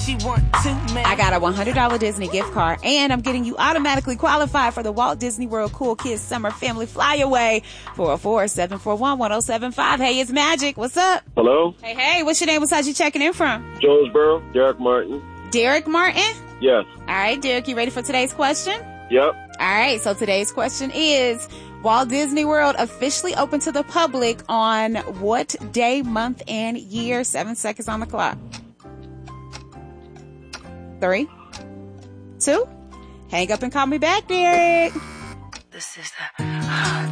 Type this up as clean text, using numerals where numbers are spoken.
she want too many. I got a $100 Disney gift card, and I'm getting you automatically qualified for the Walt Disney World Cool Kids Summer Family Flyaway. 404-741-1075. Hey, it's Magic. What's up? Hello? Hey, what's your name? What side you checking in from? Jonesboro, Derek Martin. Derek Martin? Yes. All right, Derek, you ready for today's question? Yep. All right, so today's question is, Walt Disney World officially opened to the public on what day, month, and year? 7 seconds on the clock. 3, 2, hang up and call me back, Derek. This is the